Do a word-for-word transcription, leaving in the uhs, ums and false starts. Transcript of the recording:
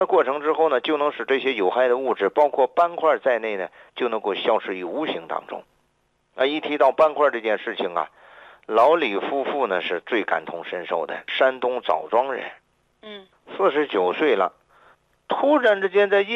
过程之后呢，就能使这些有害的物质，包括斑块在内呢，就能够消失于无形当中。啊，一提到斑块这件事情啊，老李夫妇呢是最感同身受的。山东枣庄人， 嗯， 四十九岁了，突然之间在夜